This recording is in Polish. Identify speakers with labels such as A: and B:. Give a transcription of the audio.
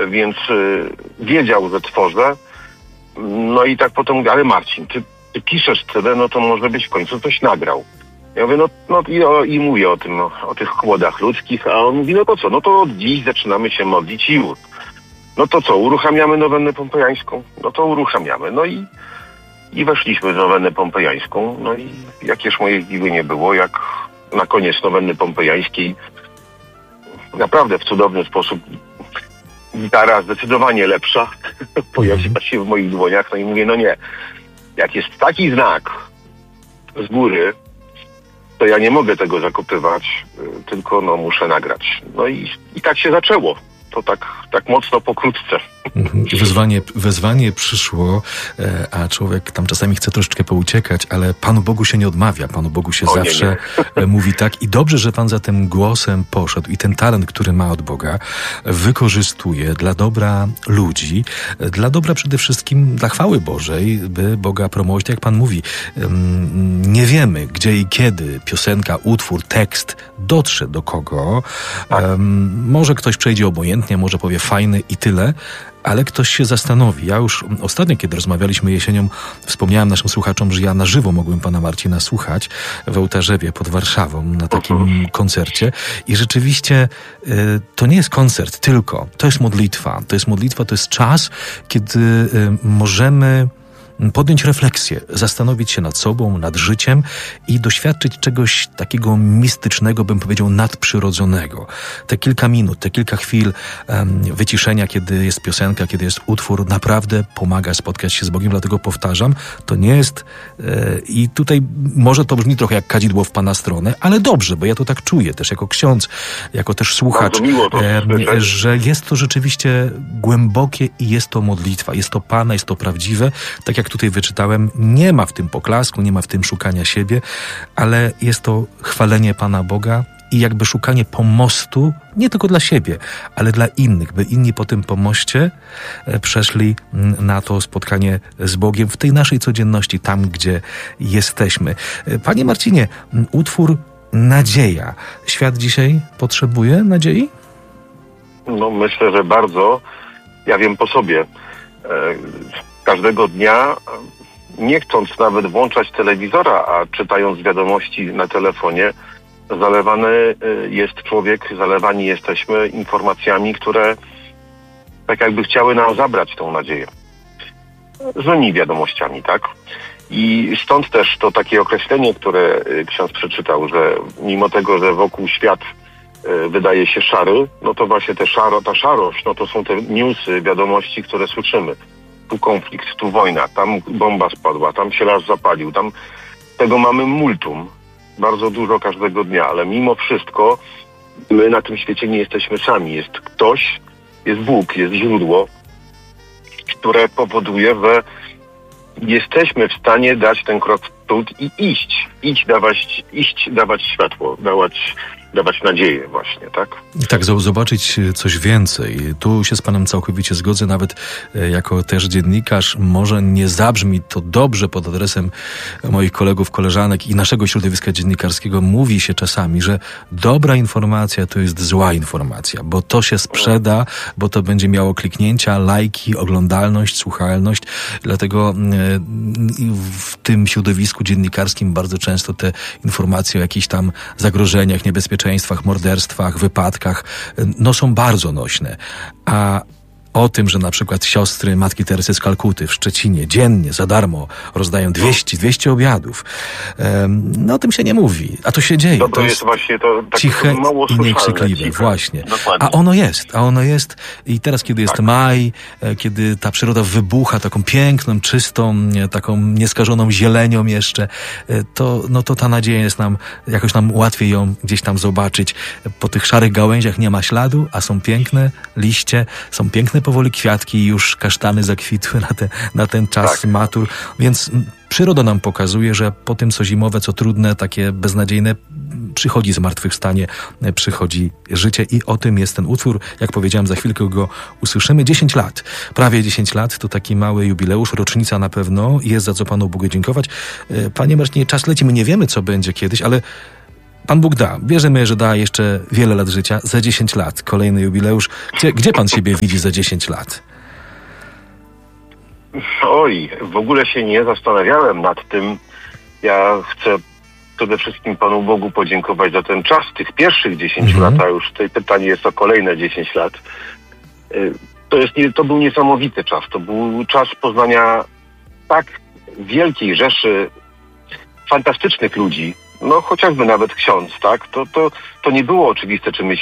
A: więc wiedział, że tworzę. No i tak potem mówię, ale Marcin, ty piszesz tyle, no to może być w końcu coś nagrał. Ja mówię, i mówię o tym, o tych kłodach ludzkich, a on mówi, no to co, no to od dziś zaczynamy się modlić i już. No to co, uruchamiamy nowennę pompejańską? No to uruchamiamy. No i weszliśmy w nowennę pompejańską. No i jakież moje zdziwienie było, jak na koniec nowenny pompejańskiej naprawdę w cudowny sposób gitara zdecydowanie lepsza pojawiła się w moich dłoniach. No i mówię, no nie, jak jest taki znak z góry, to ja nie mogę tego zakopywać, tylko muszę nagrać. No i tak się zaczęło. To tak mocno pokrótce.
B: Wezwanie przyszło, a człowiek tam czasami chce troszeczkę pouciekać, ale Panu Bogu się nie odmawia. Panu Bogu się zawsze mówi tak. I dobrze, że Pan za tym głosem poszedł i ten talent, który ma od Boga, wykorzystuje dla dobra ludzi, dla dobra przede wszystkim dla chwały Bożej, by Boga promować. Tak jak Pan mówi, nie wiemy, gdzie i kiedy piosenka, utwór, tekst dotrze do kogo. Może ktoś przejdzie obojętnie, może powie fajny i tyle, ale ktoś się zastanowi. Ja już ostatnio, kiedy rozmawialiśmy jesienią, wspomniałem naszym słuchaczom, że ja na żywo mogłem Pana Marcina słuchać w Ołtarzewie pod Warszawą na takim koncercie i rzeczywiście to nie jest koncert tylko, to jest modlitwa. To jest modlitwa, to jest czas, kiedy możemy podjąć refleksję, zastanowić się nad sobą, nad życiem i doświadczyć czegoś takiego mistycznego, bym powiedział, nadprzyrodzonego. Te kilka minut, te kilka chwil wyciszenia, kiedy jest piosenka, kiedy jest utwór, naprawdę pomaga spotkać się z Bogiem, dlatego powtarzam, to nie jest i tutaj może to brzmi trochę jak kadzidło w Pana stronę, ale dobrze, bo ja to tak czuję też jako ksiądz, jako też słuchacz, że jest to rzeczywiście głębokie i jest to modlitwa, jest to Pana, jest to prawdziwe, tak jak tutaj wyczytałem, nie ma w tym poklasku, nie ma w tym szukania siebie, ale jest to chwalenie Pana Boga i jakby szukanie pomostu, nie tylko dla siebie, ale dla innych, by inni po tym pomoście przeszli na to spotkanie z Bogiem w tej naszej codzienności, tam gdzie jesteśmy. Panie Marcinie, utwór Nadzieja. Świat dzisiaj potrzebuje nadziei?
A: No myślę, że bardzo. Ja wiem po sobie. Każdego dnia, nie chcąc nawet włączać telewizora, a czytając wiadomości na telefonie, zalewany jest człowiek, zalewani jesteśmy informacjami, które tak jakby chciały nam zabrać tą nadzieję. Złymi wiadomościami, tak? I stąd też to takie określenie, które ksiądz przeczytał, że mimo tego, że wokół świat wydaje się szary, no to właśnie ta szarość, no to są te newsy, wiadomości, które słyszymy. Tu konflikt, tu wojna, tam bomba spadła, tam się las zapalił, tam tego mamy multum, bardzo dużo każdego dnia, ale mimo wszystko my na tym świecie nie jesteśmy sami. Jest ktoś, jest Bóg, jest źródło, które powoduje, że jesteśmy w stanie dać ten krok w przód i iść, dawać światło, dawać nadzieję właśnie, tak?
B: Tak, zobaczyć coś więcej. Tu się z Panem całkowicie zgodzę, nawet jako też dziennikarz, może nie zabrzmi to dobrze pod adresem moich kolegów, koleżanek i naszego środowiska dziennikarskiego. Mówi się czasami, że dobra informacja to jest zła informacja, bo to się sprzeda, bo to będzie miało kliknięcia, lajki, oglądalność, słuchalność. Dlatego w tym środowisku dziennikarskim bardzo często te informacje o jakichś tam zagrożeniach, niebezpieczeństwach, morderstwach, wypadkach, no są bardzo nośne. A o tym, że na przykład siostry Matki Teresy z Kalkuty w Szczecinie dziennie za darmo rozdają 200 obiadów. No o tym się nie mówi, a to się dzieje.
A: To jest właśnie to tak
B: ciche
A: mało
B: i niekrzykliwe,
A: ciche.
B: właśnie.
A: Dokładnie.
B: A ono jest i teraz, kiedy jest maj, kiedy ta przyroda wybucha taką piękną, czystą, taką nieskażoną zielenią jeszcze, to ta nadzieja jest jakoś nam łatwiej ją gdzieś tam zobaczyć. Po tych szarych gałęziach nie ma śladu, a są piękne liście, są piękne powoli kwiatki i już kasztany zakwitły na ten czas matur, więc przyroda nam pokazuje, że po tym, co zimowe, co trudne, takie beznadziejne, przychodzi zmartwychwstanie, przychodzi życie i o tym jest ten utwór. Jak powiedziałem, za chwilkę go usłyszymy. 10 lat, prawie 10 lat, to taki mały jubileusz, rocznica na pewno, jest za co Panu Bogu dziękować. Panie Marcinie, czas leci, my nie wiemy, co będzie kiedyś, ale Pan Bóg da. Wierzymy, że da jeszcze wiele lat życia. Za 10 lat. Kolejny jubileusz. Gdzie pan siebie widzi za 10 lat?
A: Oj, w ogóle się nie zastanawiałem nad tym. Ja chcę przede wszystkim Panu Bogu podziękować za ten czas, tych pierwszych 10 lat, a już tutaj pytanie jest o kolejne 10 lat. To był niesamowity czas. To był czas poznania tak wielkiej rzeszy fantastycznych ludzi, no chociażby nawet ksiądz, tak? To nie było oczywiste, czy my